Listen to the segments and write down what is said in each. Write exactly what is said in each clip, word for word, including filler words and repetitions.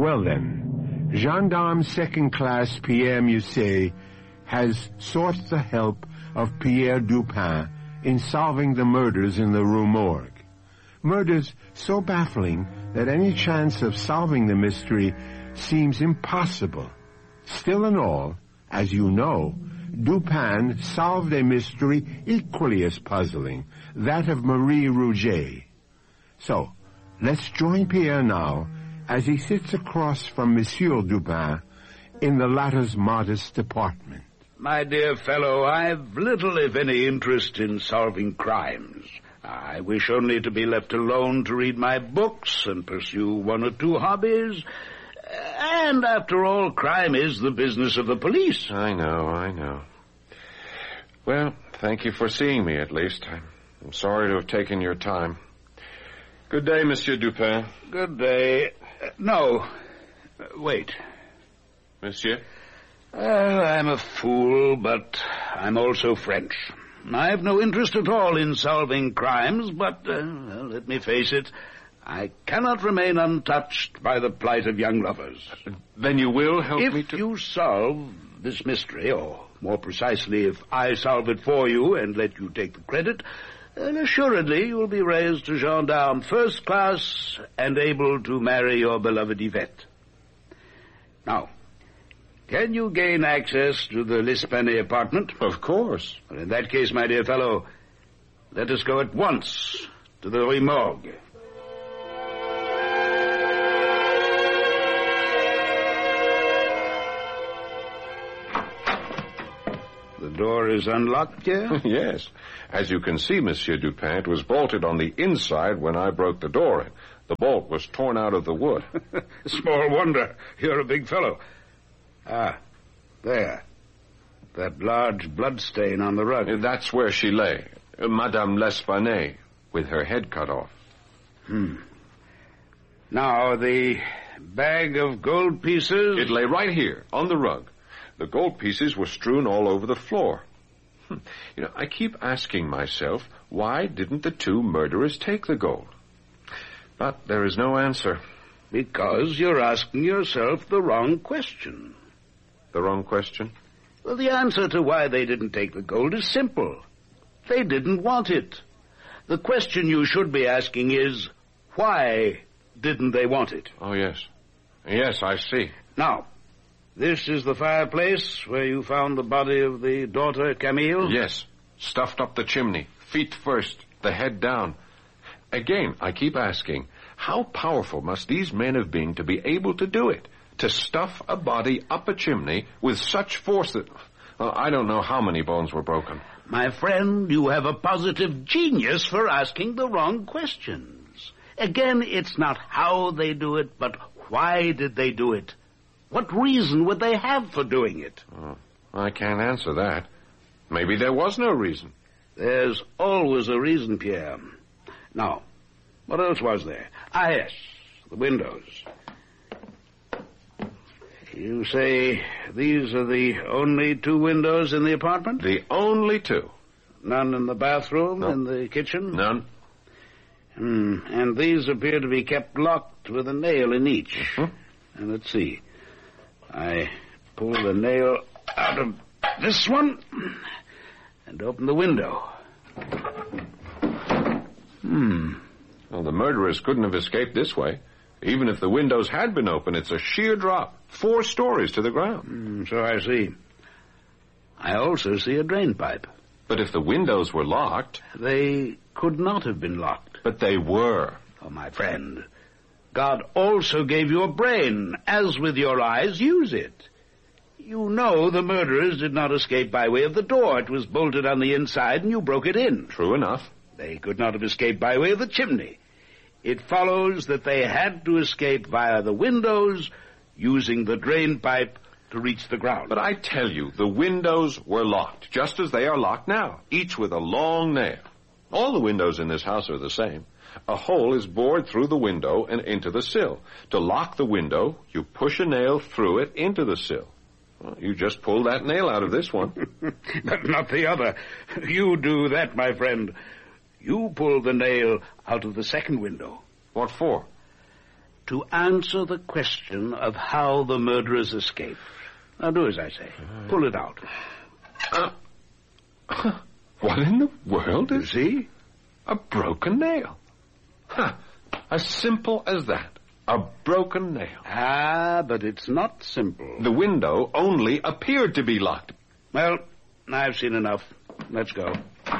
Well then, Gendarme Second Class Pierre Musset has sought the help of Pierre Dupin in solving the murders in the Rue Morgue. Murders so baffling that any chance of solving the mystery seems impossible. Still and all, as you know, Dupin solved a mystery equally as puzzling, that of Marie Rouget. So, let's join Pierre now as he sits across from Monsieur Dupin in the latter's modest apartment. My dear fellow, I've little, if any, interest in solving crimes. I wish only to be left alone to read my books and pursue one or two hobbies. And after all, crime is the business of the police. I know, I know. Well, thank you for seeing me, at least. I'm sorry to have taken your time. Good day, Monsieur Dupin. Good day. Uh, no. Uh, wait. Monsieur? Well, I'm a fool, but I'm also French. I've no interest at all in solving crimes, but, uh, well, let me face it, I cannot remain untouched by the plight of young lovers. Then you will help if me to... If you solve this mystery, or more precisely, if I solve it for you and let you take the credit, then assuredly you will be raised to gendarme first class and able to marry your beloved Yvette. Now, can you gain access to the L'Espanaye apartment? Of course. Well, in that case, my dear fellow, let us go at once to the Rue Morgue. The door is unlocked, yeah? Yes. As you can see, Monsieur Dupin, it was bolted on the inside when I broke the door in. The bolt was torn out of the wood. Small wonder. You're a big fellow. Ah, there. That large blood stain on the rug. That's where she lay, Madame L'Espanaye, with her head cut off. Hmm. Now, the bag of gold pieces... It lay right here, on the rug. The gold pieces were strewn all over the floor. You know, I keep asking myself, why didn't the two murderers take the gold? But there is no answer. Because you're asking yourself the wrong question. The wrong question? Well, the answer to why they didn't take the gold is simple. They didn't want it. The question you should be asking is, why didn't they want it? Oh, yes. Yes, I see. Now, this is the fireplace where you found the body of the daughter, Camille? Yes. Stuffed up the chimney. Feet first, the head down. Again, I keep asking, how powerful must these men have been to be able to do it? To stuff a body up a chimney with such force that... Well, I don't know how many bones were broken. My friend, you have a positive genius for asking the wrong questions. Again, it's not how they do it, but why did they do it? What reason would they have for doing it? Oh, I can't answer that. Maybe there was no reason. There's always a reason, Pierre. Now, what else was there? Ah, yes, the windows. You say these are the only two windows in the apartment? The only two. None in the bathroom, No. in the kitchen? None. Hmm, and these appear to be kept locked with a nail in each. Mm-hmm. And let's see. I pull the nail out of this one and open the window. Hmm. Well, the murderers couldn't have escaped this way. Even if the windows had been open, it's a sheer drop, four stories to the ground. Mm, so I see. I also see a drain pipe. But if the windows were locked... They could not have been locked. But they were. Oh, my friend, God also gave you a brain. As with your eyes, use it. You know the murderers did not escape by way of the door. It was bolted on the inside and you broke it in. True enough. They could not have escaped by way of the chimney. It follows that they had to escape via the windows, using the drain pipe to reach the ground. But I tell you, the windows were locked, just as they are locked now, each with a long nail. All the windows in this house are the same. A hole is bored through the window and into the sill. To lock the window, you push a nail through it into the sill. Well, you just pull that nail out of this one. But not the other. You do that, my friend. You pull the nail out of the second window. What for? to answer the question of how the murderers escaped. Now do as I say. Pull it out. Uh, what in the world is... You see? A broken nail. Huh. As simple as that. A broken nail. Ah, but it's not simple. The window only appeared to be locked. Well, I've seen enough. Let's go.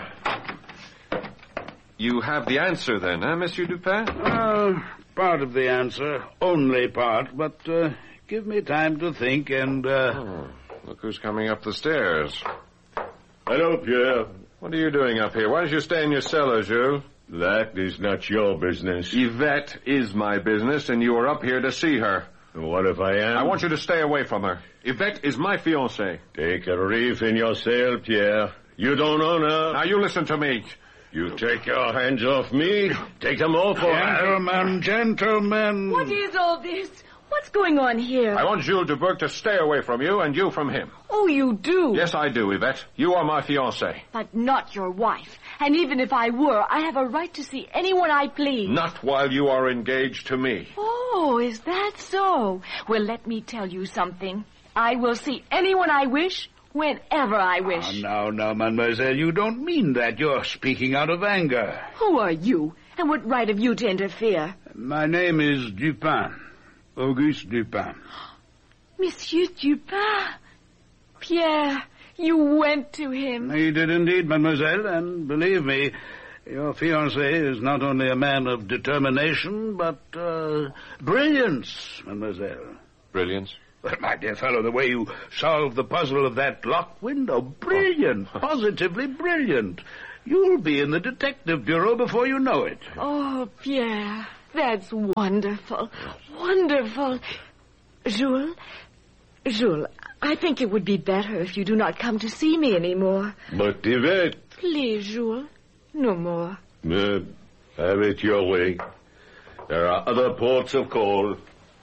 You have the answer then, eh, Monsieur Dupin? Uh, part of the answer. Only part, but uh, give me time to think and... Uh... Oh, look who's coming up the stairs. Hello, Pierre. What are you doing up here? Why don't you stay in your cellar, Jules? That is not your business. Yvette is my business, and you are up here to see her. What if I am? I want you to stay away from her. Yvette is my fiancée. Take a reef in your sail, Pierre. You don't own her. Now, you listen to me. You take your hands off me. Take them off, or Gentlemen, gentlemen. What is all this? What's going on here? I want Jules Dubourg to stay away from you, and you from him. Oh, you do? Yes, I do, Yvette. You are my fiancée. But not your wife. And even if I were, I have a right to see anyone I please. Not while you are engaged to me. Oh, is that so? Well, let me tell you something. I will see anyone I wish, whenever I wish. Oh, now, now, mademoiselle, you don't mean that. You're speaking out of anger. Who are you? And what right have you to interfere? My name is Dupin. Auguste Dupin. Monsieur Dupin? Pierre, you went to him. He did indeed, mademoiselle, and believe me, your fiancé is not only a man of determination, but uh, brilliance, mademoiselle. Brilliance? Well, my dear fellow, the way you solved the puzzle of that locked window, brilliant, oh. Positively brilliant. You'll be in the detective bureau before you know it. Oh, Pierre, that's wonderful, wonderful. Jules, Jules, I think it would be better if you do not come to see me anymore. But Yvette... Please, Jules, no more. Uh, have it your way. There are other ports of call.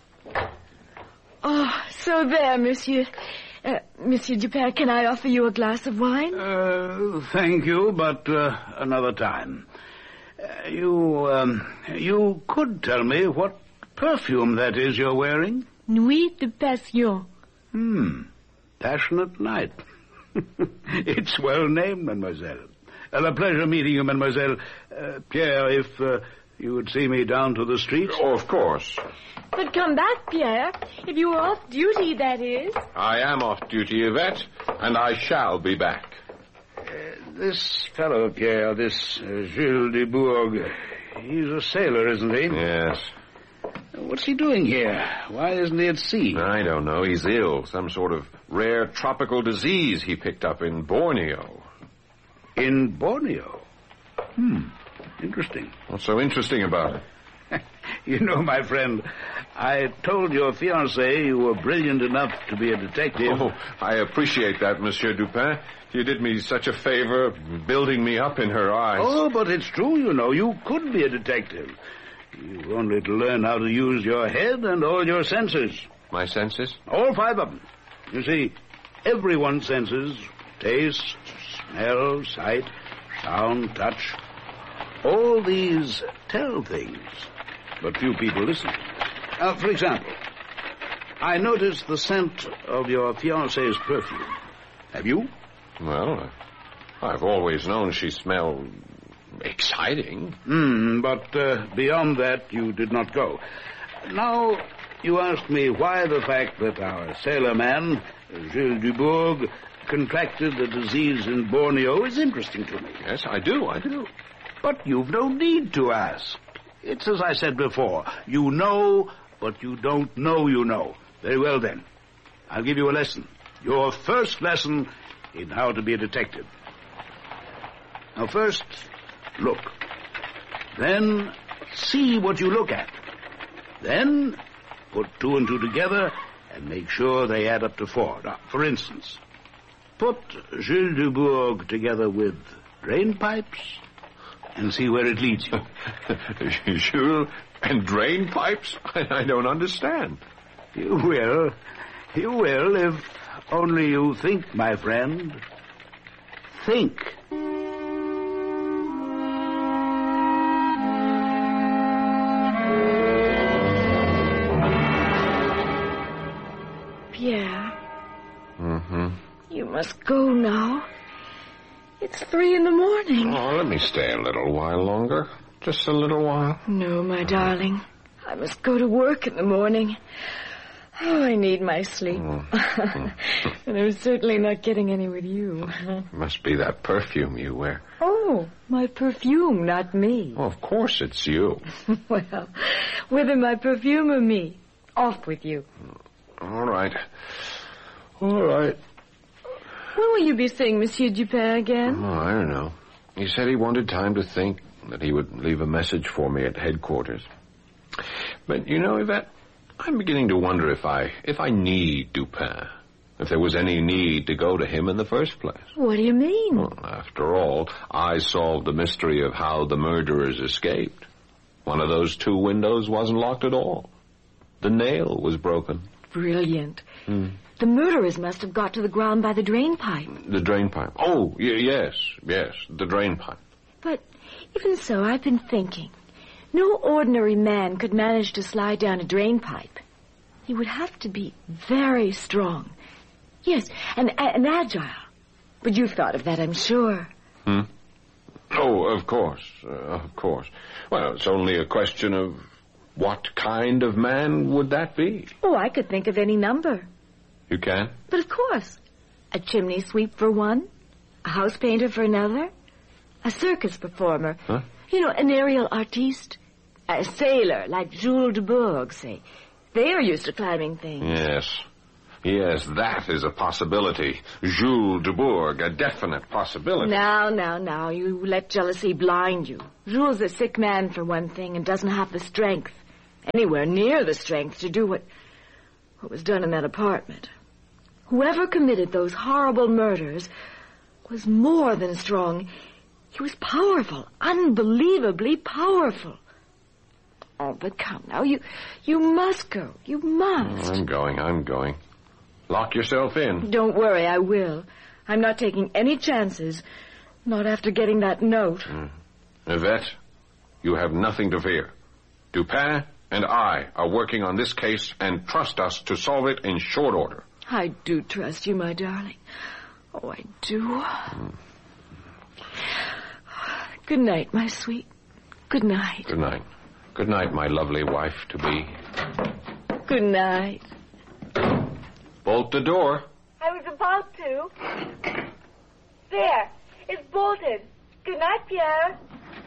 Oh, so there, Monsieur. Uh, Monsieur Dupin, can I offer you a glass of wine? Uh, thank you, but uh, another time. Uh, you, um, you could tell me what perfume that is you're wearing? Nuit de Passion. Hmm. Passionate night. It's well named, mademoiselle. Uh, a pleasure meeting you, mademoiselle. Uh, Pierre, if uh, you would see me down to the street. Oh, of course. But come back, Pierre. If you are off duty, that is. I am off duty, Yvette, and I shall be back. Uh, this fellow, Pierre, this uh, Jules Dubourg, he's a sailor, isn't he? Yes. What's he doing here? Why isn't he at sea? I don't know. He's ill. Some sort of rare tropical disease he picked up in Borneo. In Borneo? Hmm. Interesting. What's so interesting about it? You know, my friend, I told your fiancée you were brilliant enough to be a detective. Oh, I appreciate that, Monsieur Dupin. You did me such a favor, building me up in her eyes. Oh, but it's true, you know. You could be a detective. You've only to learn how to use your head and all your senses. My senses? All five of them. You see, everyone's senses, taste, smell, sight, sound, touch, all these tell things, but few people listen. Uh, for example, I noticed the scent of your fiancée's perfume. Have you? Well, I've always known she smelled exciting. Hmm, but uh, beyond that, you did not go. Now, you ask me why the fact that our sailor man, Jules Dubourg, contracted the disease in Borneo is interesting to me. Yes, I do, I do. But you've no need to ask. It's as I said before. You know, but you don't know you know. Very well, then. I'll give you a lesson. Your first lesson in how to be a detective. Now, first, look. Then, see what you look at. Then, put two and two together and make sure they add up to four. Now, for instance, put Jules Dubourg together with drain pipes and see where it leads you. Jules and drain pipes? I, I don't understand. You will. You will if only you think, my friend. Think. must go now. It's three in the morning. Oh, let me stay a little while longer. Just a little while. No, my darling. I must go to work in the morning. Oh, I need my sleep. Mm. And I'm certainly not getting any with you. Must be that perfume you wear. Oh, my perfume, not me. Oh, of course it's you. Well, whether my perfume or me, off with you. All right. All right. When will you be seeing Monsieur Dupin again? Oh, I don't know. He said he wanted time to think, that he would leave a message for me at headquarters. But, you know, Yvette, I'm beginning to wonder if I if I need Dupin. If there was any need to go to him in the first place. What do you mean? Well, after all, I solved the mystery of how the murderers escaped. One of those two windows wasn't locked at all. The nail was broken. Brilliant. Hmm. The murderers must have got to the ground by the drain pipe. The drain pipe. Oh, y- yes, yes, the drain pipe. But even so, I've been thinking. No ordinary man could manage to slide down a drain pipe. He would have to be very strong. Yes, and, and agile. But you've thought of that, I'm sure. Hmm? Oh, of course, uh, of course. Well, it's only a question of what kind of man would that be? Oh, I could think of any number. You can? But of course. A chimney sweep for one, a house painter for another, a circus performer. Huh? You know, an aerial artiste, a sailor like Jules de Bourgh, say. They are used to climbing things. Yes. Yes, that is a possibility. Jules de Bourgh, a definite possibility. Now, now, now, you let jealousy blind you. Jules is a sick man, for one thing, and doesn't have the strength, anywhere near the strength, to do what, what was done in that apartment. Whoever committed those horrible murders was more than strong. He was powerful, unbelievably powerful. Oh, but come now, you you must go. You must. Oh, I'm going, I'm going. Lock yourself in. Don't worry, I will. I'm not taking any chances. Not after getting that note. Mm. Yvette, you have nothing to fear. Dupin and I are working on this case, and trust us to solve it in short order. I do trust you, my darling. Oh, I do. Mm. Good night, my sweet. Good night. Good night. Good night, my lovely wife-to-be. Good night. Bolt the door. I was about to. There. It's bolted. Good night, Pierre.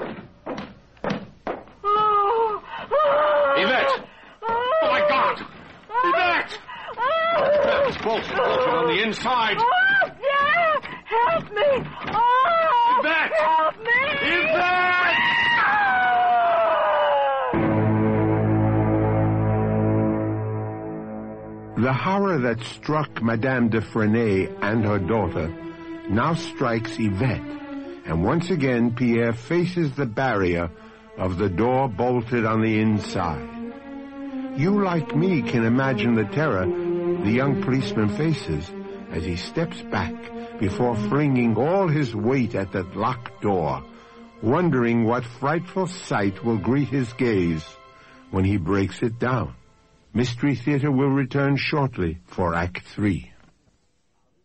Oh. Oh. Yvette! Oh, my God! Yvette! Oh. It's bolted, bolted on the inside. Oh, Pierre! Help me! Oh! Yvette! Help me! Yvette! The horror that struck Madame de Frenay and her daughter now strikes Yvette, and once again Pierre faces the barrier of the door bolted on the inside. You, like me, can imagine the terror the young policeman faces as he steps back before flinging all his weight at that locked door, wondering what frightful sight will greet his gaze when he breaks it down. Mystery Theater will return shortly for Act Three.